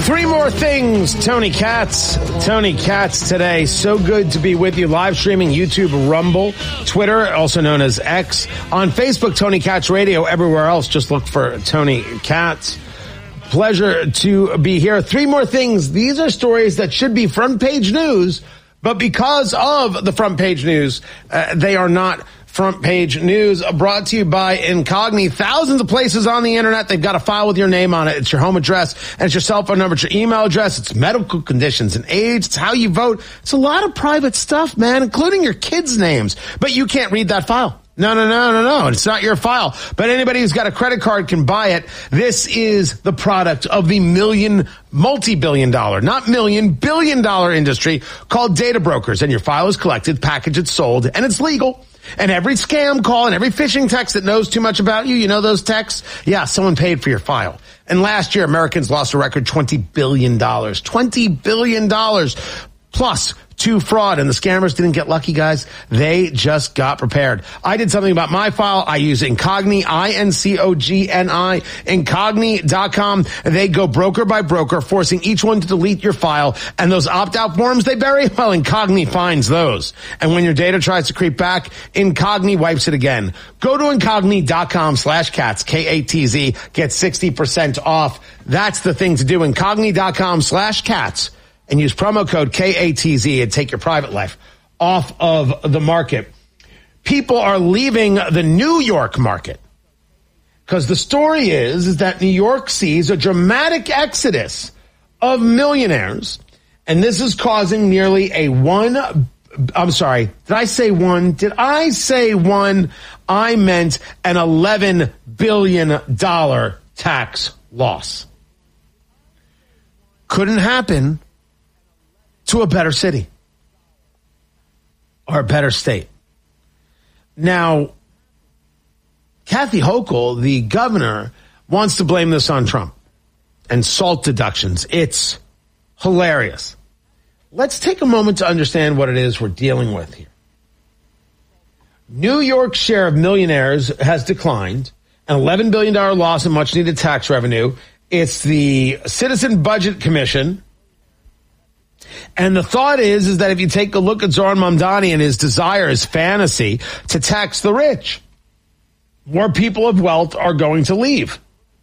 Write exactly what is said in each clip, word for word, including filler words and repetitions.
Three more things. Tony Katz. Tony Katz today. So good to be with you. Live streaming YouTube, Rumble, Twitter, also known as X. On Facebook, Tony Katz Radio. Everywhere else, just look for Tony Katz. Pleasure to be here. Three more things. These are stories that should be front page news, but because of the front page news, uh, they are not front page news. Brought to you by Incogni. Thousands of places on the internet. They've got a file with your name on it. It's your home address, and it's your cell phone number, it's your email address, it's medical conditions and age, it's how you vote. It's a lot of private stuff, man, including your kids' names. But you can't read that file. No, no, no, no, no. It's not your file. But anybody who's got a credit card can buy it. This is the product of the million, multi-billion dollar, not million, billion dollar industry called data brokers. And your file is collected, packaged, it's sold, and it's legal. And every scam call and every phishing text that knows too much about you, you know those texts? Yeah, someone paid for your file. And last year, Americans lost a record twenty billion dollars. twenty billion dollars plus to fraud. And the scammers didn't get lucky, guys. They just got prepared. I did something about my file. I use Incogni, I N C O G N I, Incogni dot com. They go broker by broker, forcing each one to delete your file. And those opt-out forms they bury, well, Incogni finds those. And when your data tries to creep back, Incogni wipes it again. Go to Incogni dot com slash cats, K A T Z, get sixty percent off. That's the thing to do. Incogni dot com slash cats. And use promo code K A T Z and take your private life off of the market. People are leaving the New York market because the story is, is that New York sees a dramatic exodus of millionaires. And this is causing nearly a one, I'm sorry, did I say one? Did I say one? I meant an eleven billion dollars tax loss. Couldn't happen to a better city or a better state. Now, Kathy Hochul, the governor, wants to blame this on Trump and SALT deductions. It's hilarious. Let's take a moment to understand what it is we're dealing with here. New York's share of millionaires has declined, an eleven billion dollars loss in much-needed tax revenue. It's the Citizen Budget Commission. And the thought is, is that if you take a look at Zohran Mamdani and his desire, his fantasy to tax the rich, more people of wealth are going to leave.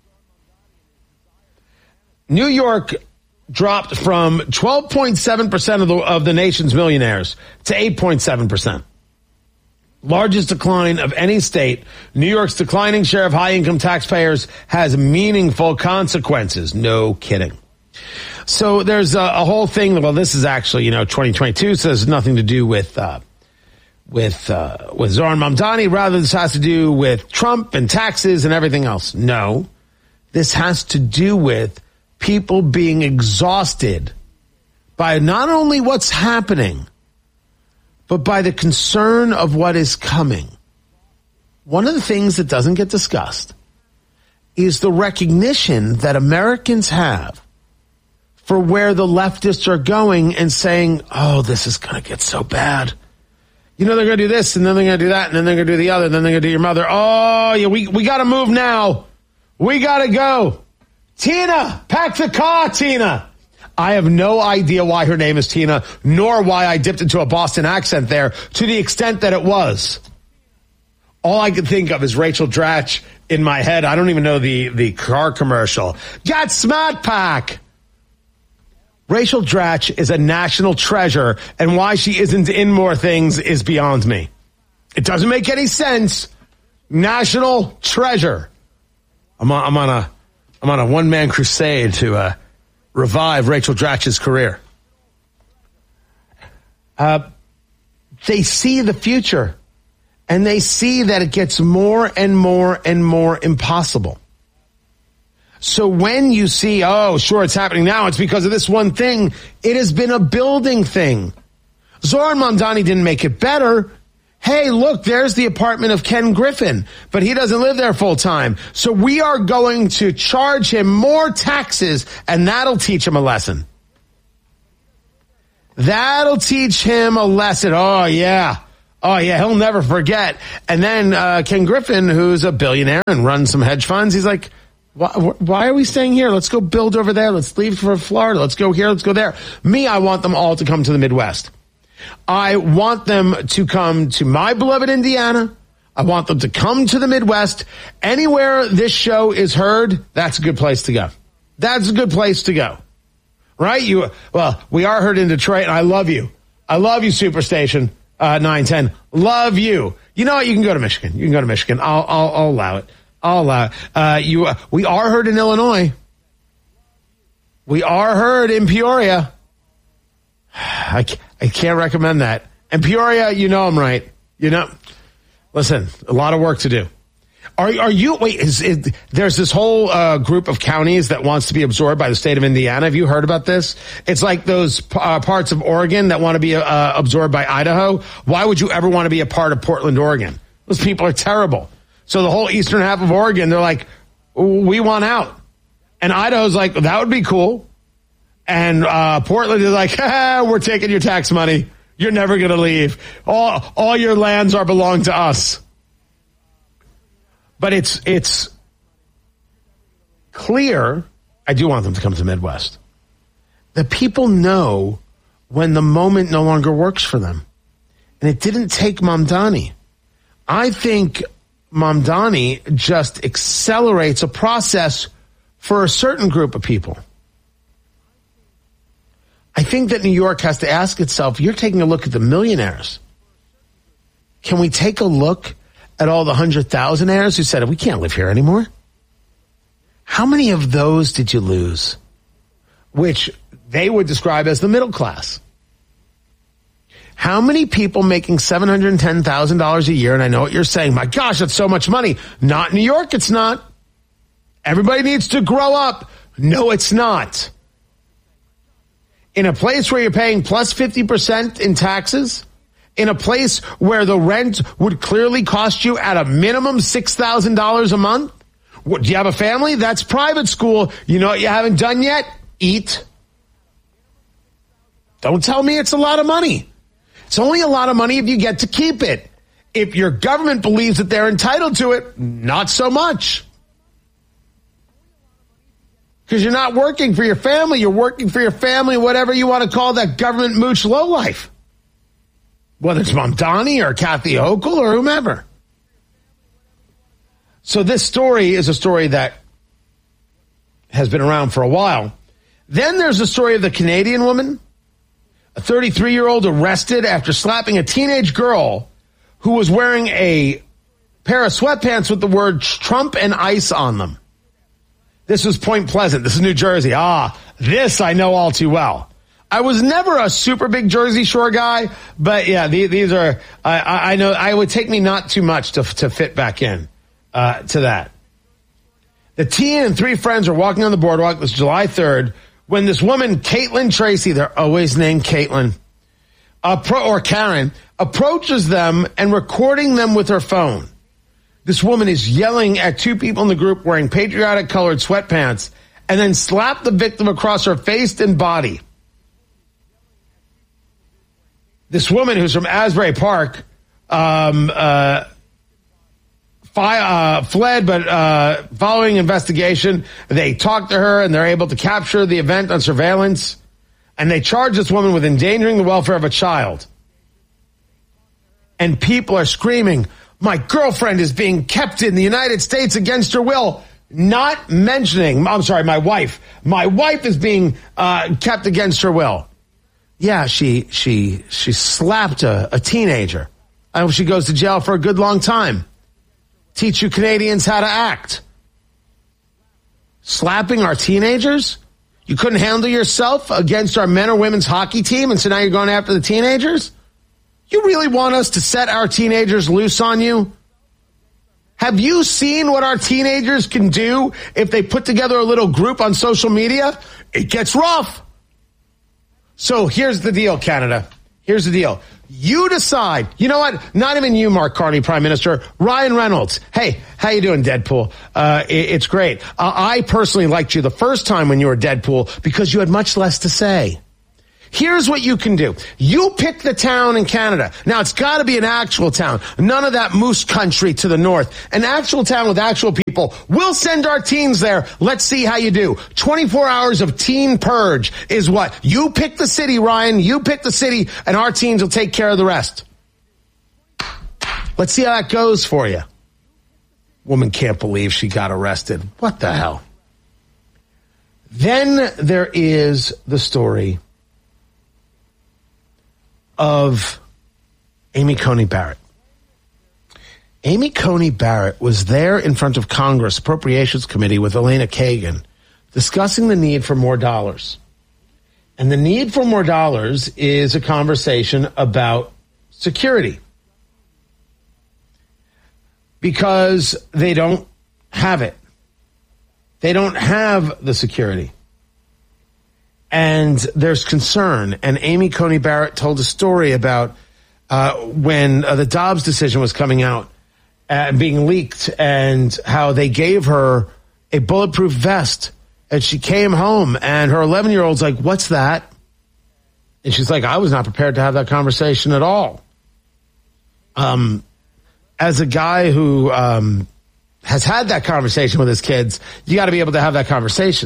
New York dropped from twelve point seven percent of the, of the nation's millionaires to eight point seven percent. Largest decline of any state. New York's declining share of high-income taxpayers has meaningful consequences. No kidding. So there's a, a whole thing. Well, this is actually, you know, twenty twenty-two, so there's nothing to do with uh, with uh, with Zohran Mamdani. Rather, this has to do with Trump and taxes and everything else. No, this has to do with people being exhausted by not only what's happening, but by the concern of what is coming. One of the things that doesn't get discussed is the recognition that Americans have for where the leftists are going and saying, oh, this is going to get so bad. You know, they're going to do this, and then they're going to do that, and then they're going to do the other, and then they're going to do your mother. Oh, yeah, we, we got to move now. We got to go. Tina, pack the car, Tina. I have no idea why her name is Tina, nor why I dipped into a Boston accent there to the extent that it was. All I could think of is Rachel Dratch in my head. I don't even know the, the car commercial. Get Smart Pack. Rachel Dratch is a national treasure, and why she isn't in more things is beyond me. It doesn't make any sense. National treasure. I'm on, I'm on a I'm on a one man crusade to uh, revive Rachel Dratch's career. Uh, they see the future, and they see that it gets more and more and more impossible. So when you see, oh, sure, it's happening now, it's because of this one thing. It has been a building thing. Zohran Mamdani didn't make it better. Hey, look, there's the apartment of Ken Griffin, but he doesn't live there full time. So we are going to charge him more taxes, and that'll teach him a lesson. That'll teach him a lesson. Oh, yeah. Oh, yeah, he'll never forget. And then uh, Ken Griffin, who's a billionaire and runs some hedge funds, he's like, Why, why are we staying here? Let's go build over there. Let's leave for Florida. Let's go here. Let's go there. Me, I want them all to come to the Midwest. I want them to come to my beloved Indiana. I want them to come to the Midwest. Anywhere this show is heard, that's a good place to go. That's a good place to go. Right? You, well, we are heard in Detroit, and I love you. I love you, Superstation uh, nine ten. Love you. You know what? You can go to Michigan. You can go to Michigan. I'll, I'll, I'll allow it. I'll allow it. Uh, you, uh, we are heard in Illinois. We are heard in Peoria. I, I can't recommend that. And Peoria, you know I'm right. You know, listen, a lot of work to do. Are are you, wait, is, is there's this whole uh, group of counties that wants to be absorbed by the state of Indiana. Have you heard about this? It's like those uh, parts of Oregon that want to be uh, absorbed by Idaho. Why would you ever want to be a part of Portland, Oregon? Those people are terrible. So the whole eastern half of Oregon, they're like, we want out. And Idaho's like, that would be cool. And uh, Portland is like, ah, we're taking your tax money. You're never going to leave. All all your lands are belong to us. But it's it's clear, I do want them to come to the Midwest, that people know when the moment no longer works for them. And it didn't take Mamdani. I think Mamdani just accelerates a process for a certain group of people. I think that New York has to ask itself, you're taking a look at the millionaires. Can we take a look at all the one hundred thousandaires who said, we can't live here anymore? How many of those did you lose? Which they would describe as the middle class. How many people making seven hundred ten thousand dollars a year? And I know what you're saying. My gosh, that's so much money. Not in New York, it's not. Everybody needs to grow up. No, it's not. In a place where you're paying plus fifty percent in taxes, in a place where the rent would clearly cost you at a minimum six thousand dollars a month. What, do you have a family? That's private school. You know what you haven't done yet? Eat. Don't tell me it's a lot of money. It's only a lot of money if you get to keep it. If your government believes that they're entitled to it, not so much. Because you're not working for your family. You're working for your family, whatever you want to call that government mooch lowlife. Whether it's Mamdani or Kathy Hochul or whomever. So this story is a story that has been around for a while. Then there's the story of the Canadian woman, a thirty-three-year-old arrested after slapping a teenage girl who was wearing a pair of sweatpants with the word Trump and ICE on them. This was Point Pleasant. This is New Jersey. Ah, this I know all too well. I was never a super big Jersey Shore guy, but yeah, these, these are, I, I know, I would take me not too much to, to fit back in uh, to that. The teen and three friends are walking on the boardwalk this July third when this woman, Caitlin Tracy, they're always named Caitlin, appro- or Karen, approaches them and recording them with her phone. This woman is yelling at two people in the group wearing patriotic colored sweatpants and then slapped the victim across her face and body. This woman, who's from Asbury Park, um, uh, fi- uh, fled, but uh, following investigation, they talked to her and they're able to capture the event on surveillance. And they charge this woman with endangering the welfare of a child. And people are screaming, my girlfriend is being kept in the United States against her will. Not mentioning, I'm sorry, my wife. My wife is being uh, kept against her will. Yeah, she she she slapped a, a teenager. I hope she goes to jail for a good long time. Teach you Canadians how to act. Slapping our teenagers? You couldn't handle yourself against our men or women's hockey team, and so now you're going after the teenagers? You really want us to set our teenagers loose on you? Have you seen what our teenagers can do if they put together a little group on social media? It gets rough. So here's the deal, Canada. Here's the deal. You decide. You know what? Not even you, Mark Carney, Prime Minister. Ryan Reynolds. Hey, how you doing, Deadpool? Uh, it, it's great. Uh, I personally liked you the first time when you were Deadpool because you had much less to say. Here's what you can do. You pick the town in Canada. Now, it's got to be an actual town. None of that moose country to the north. An actual town with actual people. We'll send our teens there. Let's see how you do. twenty-four hours of teen purge is what? You pick the city, Ryan. You pick the city, and our teens will take care of the rest. Let's see how that goes for you. Woman can't believe she got arrested. What the hell? Then there is the story of Amy Coney Barrett. Amy Coney Barrett was there in front of Congress Appropriations Committee with Elena Kagan discussing the need for more dollars. And the need for more dollars is a conversation about security. Because they don't have it. They don't have the security. And there's concern. And Amy Coney Barrett told a story about uh, when uh, the Dobbs decision was coming out and uh, being leaked, and how they gave her a bulletproof vest. And she came home, and her eleven-year-old's like, "What's that?" And she's like, "I was not prepared to have that conversation at all." Um, as a guy who um, has had that conversation with his kids, you got to be able to have that conversation.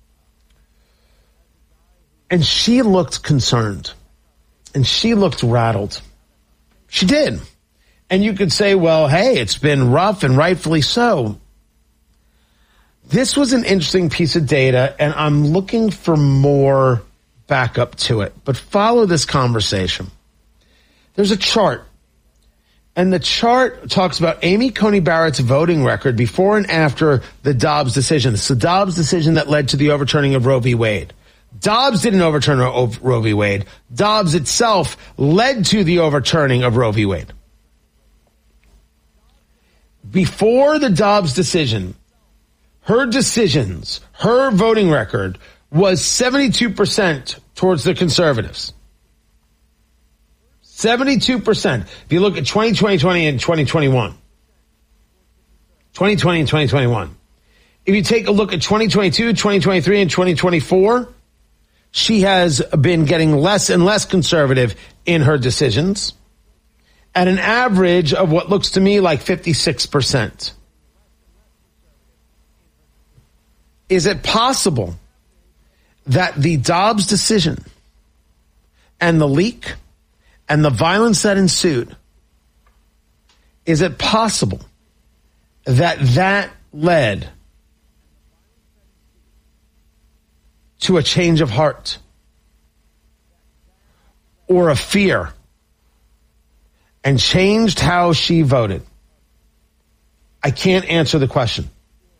And she looked concerned. And she looked rattled. She did. And you could say, well, hey, it's been rough, and rightfully so. This was an interesting piece of data, and I'm looking for more backup to it. But follow this conversation. There's a chart. And the chart talks about Amy Coney Barrett's voting record before and after the Dobbs decision. It's the Dobbs decision that led to the overturning of Roe v. Wade. Dobbs didn't overturn Roe v. Wade. Dobbs itself led to the overturning of Roe v. Wade. Before the Dobbs decision, her decisions, her voting record was seventy-two percent towards the conservatives. seventy-two percent. If you look at twenty twenty and twenty twenty-one. twenty twenty and twenty twenty-one. If you take a look at twenty twenty-two, twenty twenty-three, and twenty twenty-four, she has been getting less and less conservative in her decisions at an average of what looks to me like fifty-six percent. Is it possible that the Dobbs decision and the leak and the violence that ensued, is it possible that that led to a change of heart or a fear and changed how she voted? I can't answer the question.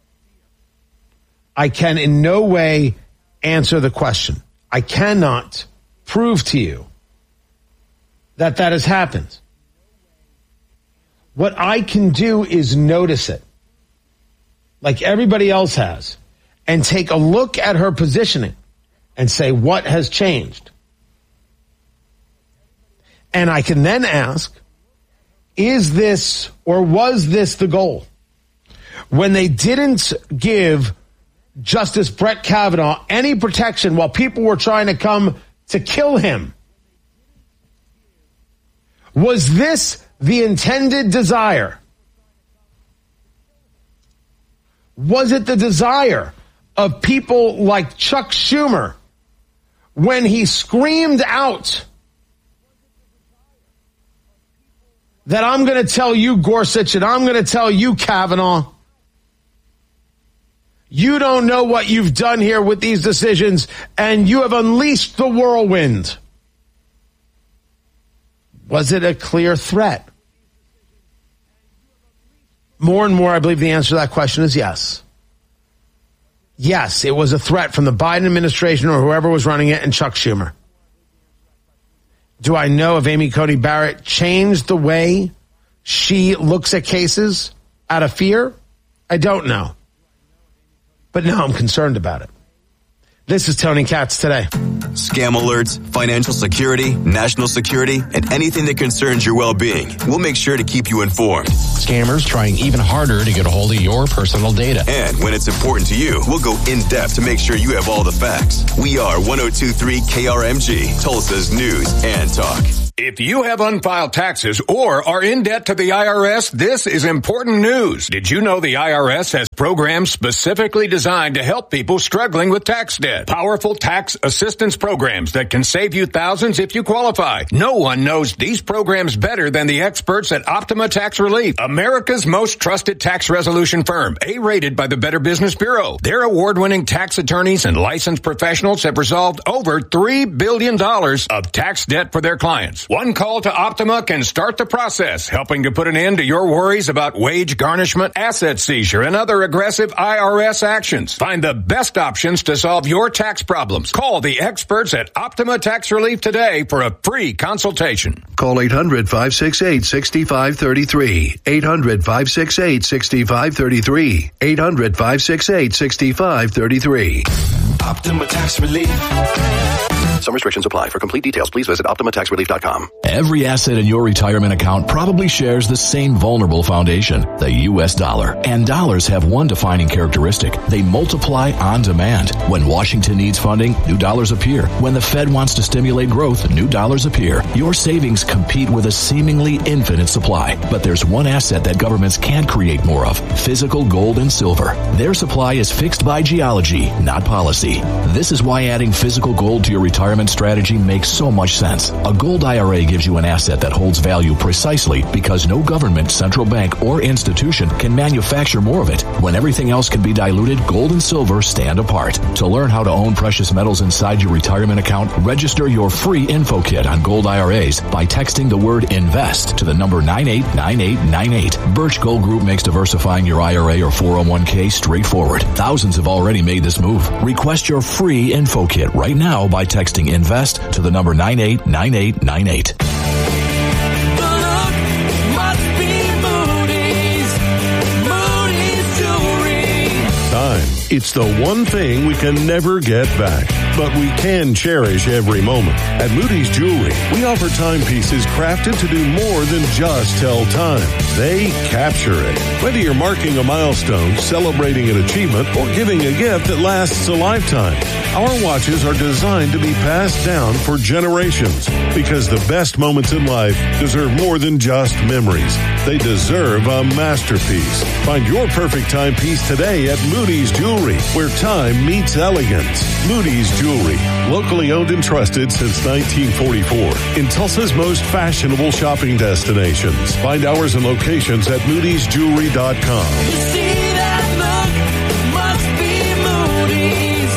I can in no way answer the question. I cannot prove to you that that has happened. What I can do is notice it, like everybody else has, and take a look at her positioning and say, what has changed? And I can then ask, is this or was this the goal? When they didn't give Justice Brett Kavanaugh any protection while people were trying to come to kill him, was this the intended desire? Was it the desire of people like Chuck Schumer when he screamed out that I'm going to tell you, Gorsuch, and I'm going to tell you, Kavanaugh, you don't know what you've done here with these decisions, and you have unleashed the whirlwind? Was it a clear threat? More and more, I believe the answer to that question is yes. Yes, it was a threat from the Biden administration or whoever was running it and Chuck Schumer. Do I know if Amy Coney Barrett changed the way she looks at cases out of fear? I don't know. But now I'm concerned about it. This is Tony Katz Today. scam alerts, financial security, national security, and anything that concerns your well-being. We'll make sure to keep you informed. Scammers trying even harder to get a hold of your personal data. And when it's important to you, we'll go in-depth to make sure you have all the facts. We are one oh two point three K R M G, Tulsa's news and talk. If you have unfiled taxes or are in debt to the I R S, this is important news. Did you know the I R S has programs specifically designed to help people struggling with tax debt? Powerful tax assistance programs that can save you thousands if you qualify. No one knows these programs better than the experts at Optima Tax Relief, America's most trusted tax resolution firm, A-rated by the Better Business Bureau. Their award-winning tax attorneys and licensed professionals have resolved over three billion dollars of tax debt for their clients. One call to Optima can start the process, helping to put an end to your worries about wage garnishment, asset seizure, and other aggressive I R S actions. Find the best options to solve your tax problems. Call the experts at Optima Tax Relief today for a free consultation. Call eight hundred, five six eight, six five three three. eight hundred, five six eight, six five three three. eight hundred, five six eight, six five three three. Optima Tax Relief. Some restrictions apply. For complete details, please visit Optima Tax Relief dot com. Every asset in your retirement account probably shares the same vulnerable foundation, the U S dollar. And dollars have one defining characteristic. They multiply on demand. When Washington needs funding, new dollars appear. When the Fed wants to stimulate growth, new dollars appear. Your savings compete with a seemingly infinite supply. But there's one asset that governments can't create more of: physical gold and silver. Their supply is fixed by geology, not policy. This is why adding physical gold to your retirement strategy makes so much sense. A gold I R A gives you an asset that holds value precisely because no government, central bank, or institution can manufacture more of it. When everything else can be diluted, gold and silver stand apart. To learn how to own precious metals inside your retirement account, register your free info kit on gold I R As by texting the word INVEST to the number nine eight nine eight nine eight. Birch Gold Group makes diversifying your I R A or four oh one k straightforward. Thousands have already made this move. Request your free info kit right now by texting INVEST to the number nine eight nine eight nine eight. Time. It's the one thing we can never get back, but we can cherish every moment. At Moody's Jewelry, we offer timepieces crafted to do more than just tell time. They capture it. Whether you're marking a milestone, celebrating an achievement, or giving a gift that lasts a lifetime, our watches are designed to be passed down for generations, because the best moments in life deserve more than just memories. They deserve a masterpiece. Find your perfect timepiece today at Moody's Jewelry, where time meets elegance. Moody's Jewelry, locally owned and trusted since nineteen forty-four, in Tulsa's most fashionable shopping destinations. Find hours and locations at moodys jewelry dot com. You see that look? Must be Moody's.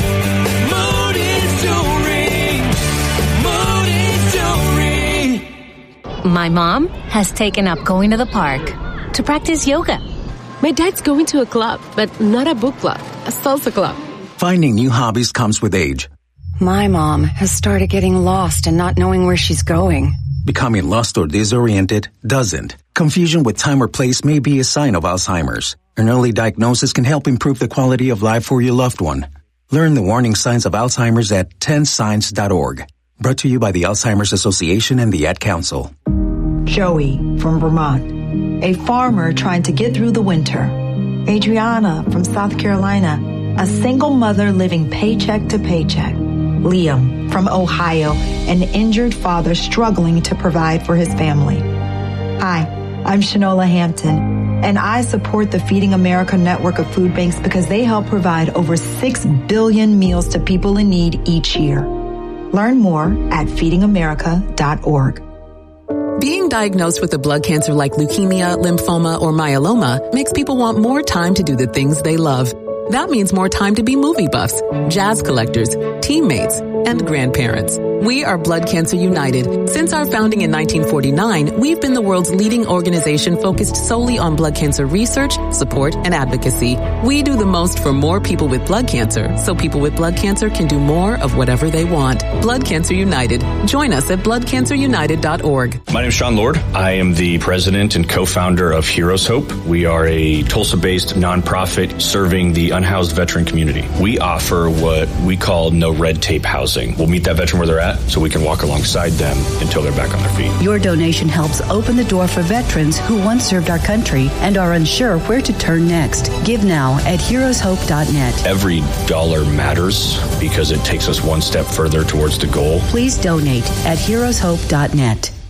Moody's Jewelry. Moody's Jewelry. My mom has taken up going to the park to practice yoga. My dad's going to a club, but not a book club, a salsa club. Finding new hobbies comes with age. My mom has started getting lost and not knowing where she's going. Becoming lost or disoriented doesn't. Confusion with time or place may be a sign of Alzheimer's. An early diagnosis can help improve the quality of life for your loved one. Learn the warning signs of Alzheimer's at ten signs dot org. Brought to you by the Alzheimer's Association and the Ad Council. Joey from Vermont, a farmer trying to get through the winter. Adriana from South Carolina, a single mother living paycheck to paycheck. Liam from Ohio, an injured father struggling to provide for his family. Hi, I'm Shanola Hampton, and I support the Feeding America network of food banks because they help provide over six billion meals to people in need each year. Learn more at feeding america dot org. Being diagnosed with a blood cancer like leukemia, lymphoma, or myeloma makes people want more time to do the things they love. That means more time to be movie buffs, jazz collectors, teammates, and grandparents. We are Blood Cancer United. Since our founding in nineteen forty-nine, we've been the world's leading organization focused solely on blood cancer research, support, and advocacy. We do the most for more people with blood cancer, so people with blood cancer can do more of whatever they want. Blood Cancer United. Join us at blood cancer united dot org. My name is Sean Lord. I am the president and co-founder of Heroes Hope. We are a Tulsa-based nonprofit serving the unhoused veteran community. We offer what we call no red tape housing. We'll meet that veteran where they're at so we can walk alongside them until they're back on their feet. Your donation helps open the door for veterans who once served our country and are unsure where to turn next. Give now at heroes hope dot net. Every dollar matters because it takes us one step further towards the goal. Please donate at heroes hope dot net.